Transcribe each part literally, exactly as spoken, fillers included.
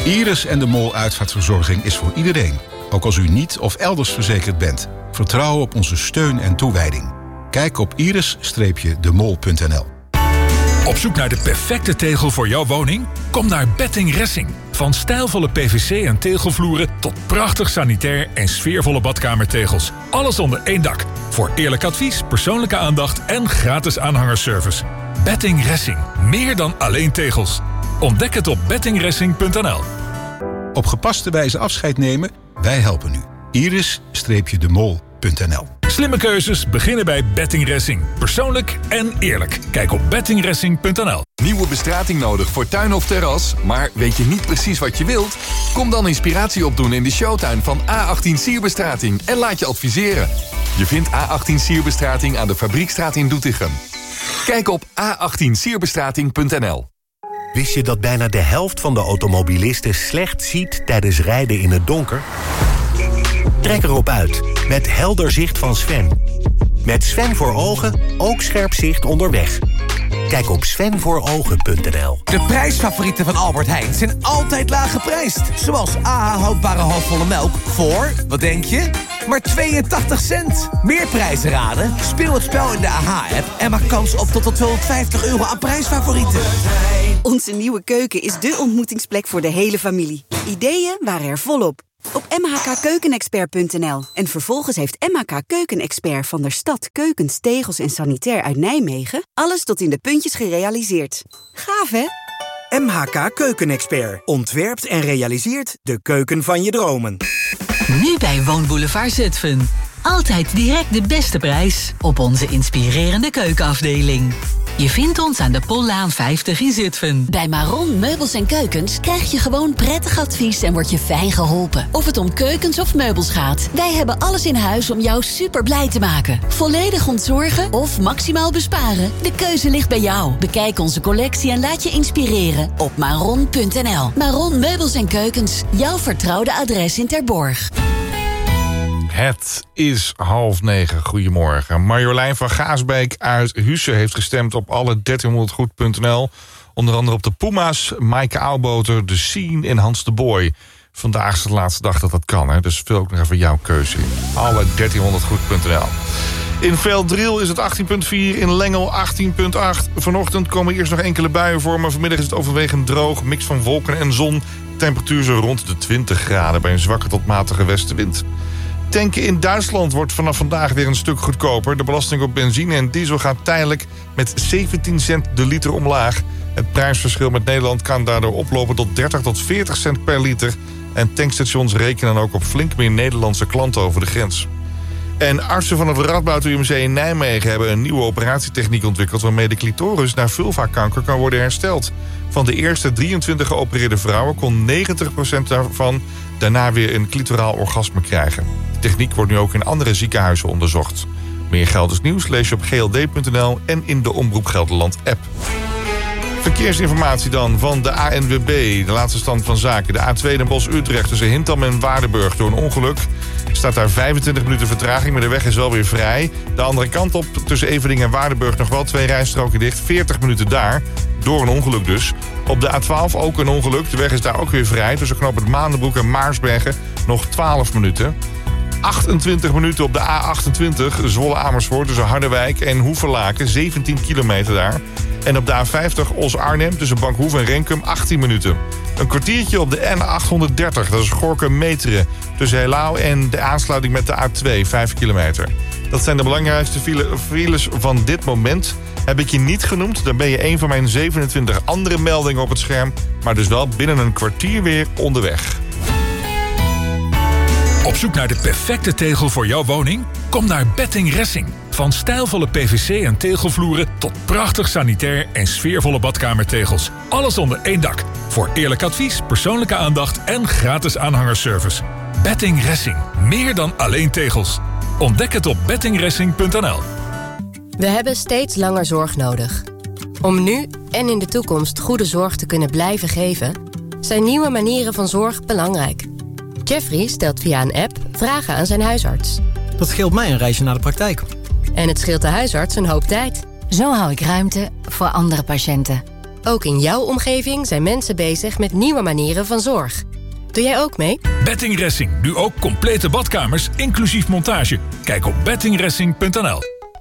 Iris en de Mol Uitvaartverzorging is voor iedereen. Ook als u niet of elders verzekerd bent. Vertrouw op onze steun en toewijding. Kijk op iris de mol punt n l. Op zoek naar de perfecte tegel voor jouw woning? Kom naar Betting Ressing. Van stijlvolle P V C en tegelvloeren tot prachtig sanitair en sfeervolle badkamertegels. Alles onder één dak. Voor eerlijk advies, persoonlijke aandacht en gratis aanhangerservice. Betting Ressing. Meer dan alleen tegels. Ontdek het op betting ressing punt n l. Op gepaste wijze afscheid nemen? Wij helpen u. iris de mol punt n l. Slimme keuzes beginnen bij Betting Ressing. Persoonlijk en eerlijk. Kijk op betting ressing punt n l. Nieuwe bestrating nodig voor tuin of terras, maar weet je niet precies wat je wilt? Kom dan inspiratie opdoen in de showtuin van A achttien Sierbestrating en laat je adviseren. Je vindt A achttien Sierbestrating aan de Fabriekstraat in Doetinchem. Kijk op a achttien sierbestrating punt n l. Wist je dat bijna de helft van de automobilisten slecht ziet tijdens rijden in het donker? Trek erop uit met helder zicht van Sven. Met Sven voor ogen ook scherp zicht onderweg. Kijk op sven voor ogen punt n l. De prijsfavorieten van Albert Heijn zijn altijd laag geprijsd. Zoals A H houdbare halfvolle melk voor, wat denk je? Maar tweeëntachtig cent. Meer prijzen raden? Speel het spel in de A H-app en maak kans op tot tot tweehonderdvijftig euro aan prijsfavorieten. Onze nieuwe keuken is dé ontmoetingsplek voor de hele familie. Ideeën waren er volop. Op m h k keukenexpert punt n l. En vervolgens heeft M H K Keukenexpert van der Stad keukens, tegels en sanitair uit Nijmegen alles tot in de puntjes gerealiseerd. Gaaf, hè? M H K Keukenexpert ontwerpt en realiseert de keuken van je dromen. Nu bij Woonboulevard Zutphen. Altijd direct de beste prijs op onze inspirerende keukenafdeling. Je vindt ons aan de Pollaan vijftig in Zutphen. Bij Maron Meubels en Keukens krijg je gewoon prettig advies en word je fijn geholpen. Of het om keukens of meubels gaat. Wij hebben alles in huis om jou super blij te maken. Volledig ontzorgen of maximaal besparen. De keuze ligt bij jou. Bekijk onze collectie en laat je inspireren op maron punt n l. Maron Meubels en Keukens. Jouw vertrouwde adres in Terborg. Het is half negen. Goedemorgen. Marjolein van Gaasbeek uit Husse heeft gestemd op alle dertienhonderd goed punt n l. Onder andere op de Puma's, Maaike Oudboter, de Scene en Hans de Boy. Vandaag is de laatste dag dat dat kan, hè? Dus vul ook nog even jouw keuze in. Alle dertienhonderd goed punt n l. In Velddriel is het achttien komma vier, in Lengel achttien komma acht. Vanochtend komen eerst nog enkele buien voor, maar vanmiddag is het overwegend droog. Mix van wolken en zon. Temperatuur zo rond de twintig graden bij een zwakke tot matige westenwind. Tanken in Duitsland wordt vanaf vandaag weer een stuk goedkoper. De belasting op benzine en diesel gaat tijdelijk met zeventien cent de liter omlaag. Het prijsverschil met Nederland kan daardoor oplopen tot dertig tot veertig cent per liter. En tankstations rekenen dan ook op flink meer Nederlandse klanten over de grens. En artsen van het Radboud U M C in Nijmegen hebben een nieuwe operatietechniek ontwikkeld waarmee de clitoris na vulvakanker kan worden hersteld. Van de eerste drieëntwintig geopereerde vrouwen kon negentig procent daarvan daarna weer een clitoraal orgasme krijgen. De techniek wordt nu ook in andere ziekenhuizen onderzocht. Meer Gelders nieuws lees je op g l d punt n l en in de Omroep Gelderland app. Verkeersinformatie dan van de A N W B. De laatste stand van zaken. De A twee Den Bosch-Utrecht tussen Hintham en Waardenburg door een ongeluk. Staat daar vijfentwintig minuten vertraging, maar de weg is wel weer vrij. De andere kant op, tussen Everdingen en Waardenburg nog wel twee rijstroken dicht. veertig minuten daar, door een ongeluk dus. Op de A twaalf ook een ongeluk. De weg is daar ook weer vrij. Tussen knooppunt Maandenbroek en Maarsbergen nog twaalf minuten. achtentwintig minuten op de A achtentwintig, Zwolle-Amersfoort tussen Harderwijk en Hoevelaken, zeventien kilometer daar. En op de A vijftig Os-Arnhem tussen Bankhoef en Renkum, achttien minuten. Een kwartiertje op de N achthonderddertig, dat is Gorkum-Meteren, tussen Heelao en de aansluiting met de A twee, vijf kilometer. Dat zijn de belangrijkste files van dit moment. Heb ik je niet genoemd, dan ben je een van mijn zevenentwintig andere meldingen op het scherm, maar dus wel binnen een kwartier weer onderweg. Op zoek naar de perfecte tegel voor jouw woning? Kom naar Betting Ressing. Van stijlvolle P V C en tegelvloeren tot prachtig sanitair en sfeervolle badkamertegels. Alles onder één dak. Voor eerlijk advies, persoonlijke aandacht en gratis aanhangerservice. Betting Ressing. Meer dan alleen tegels. Ontdek het op betting ressing punt n l. We hebben steeds langer zorg nodig. Om nu en in de toekomst goede zorg te kunnen blijven geven, zijn nieuwe manieren van zorg belangrijk. Jeffrey stelt via een app vragen aan zijn huisarts. Dat scheelt mij een reisje naar de praktijk. En het scheelt de huisarts een hoop tijd. Zo hou ik ruimte voor andere patiënten. Ook in jouw omgeving zijn mensen bezig met nieuwe manieren van zorg. Doe jij ook mee? Betting Racing. Nu ook complete badkamers, inclusief montage. Kijk op betting racing punt n l.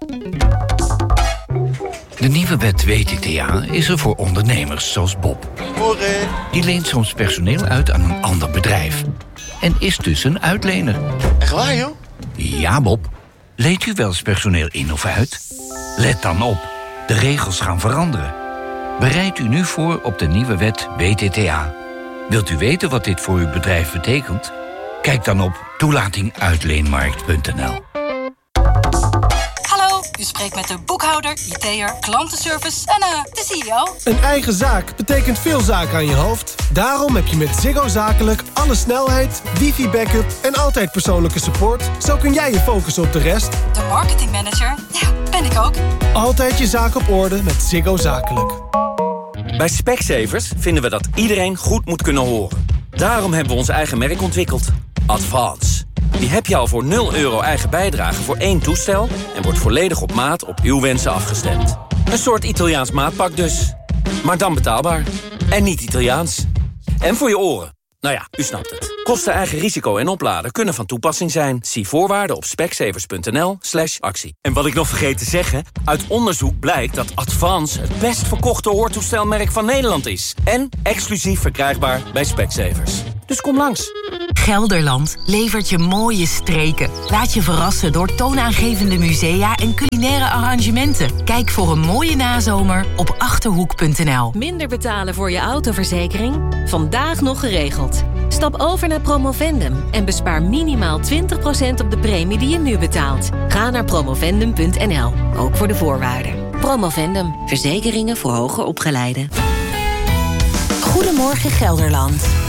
De nieuwe wet W T T A is er voor ondernemers zoals Bob. Die leent soms personeel uit aan een ander bedrijf. En is dus een uitlener. Echt waar, joh? Ja, Bob. Leent u wel eens personeel in of uit? Let dan op. De regels gaan veranderen. Bereid u nu voor op de nieuwe wet W T T A. Wilt u weten wat dit voor uw bedrijf betekent? Kijk dan op toelating uitleenmarkt punt n l. Hallo, u spreekt met de boekhouder, I T'er, klantenservice en uh, de C E O. Een eigen zaak betekent veel zaken aan je hoofd. Daarom heb je met Ziggo Zakelijk alle snelheid, wifi-backup en altijd persoonlijke support. Zo kun jij je focussen op de rest. De marketingmanager, ja, ben ik ook. Altijd je zaak op orde met Ziggo Zakelijk. Bij Specsavers vinden we dat iedereen goed moet kunnen horen. Daarom hebben we ons eigen merk ontwikkeld. Advance. Die heb je al voor nul euro eigen bijdrage voor één toestel... en wordt volledig op maat op uw wensen afgestemd. Een soort Italiaans maatpak dus. Maar dan betaalbaar. En niet Italiaans. En voor je oren. Nou ja, u snapt het. Kosten eigen risico en opladen kunnen van toepassing zijn. Zie voorwaarden op specsavers punt n l slash actie. En wat ik nog vergeet te zeggen... uit onderzoek blijkt dat Advance het best verkochte hoortoestelmerk van Nederland is. En exclusief verkrijgbaar bij Specsavers. Dus kom langs. Gelderland levert je mooie streken. Laat je verrassen door toonaangevende musea en culinaire arrangementen. Kijk voor een mooie nazomer op achterhoek punt n l. Minder betalen voor je autoverzekering? Vandaag nog geregeld. Stap over naar Promovendum en bespaar minimaal twintig procent op de premie die je nu betaalt. Ga naar promovendum punt n l, ook voor de voorwaarden. Promovendum, verzekeringen voor hoger opgeleiden. Goedemorgen Gelderland.